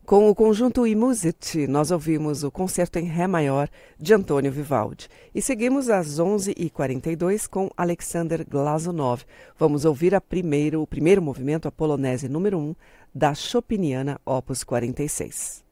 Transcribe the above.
Com o conjunto I Musette, nós ouvimos o concerto em Ré maior de Antônio Vivaldi. E seguimos às 11h42 com Alexander Glazunov. Vamos ouvir o primeiro movimento, a polonese número 1, da Chopiniana, opus 46.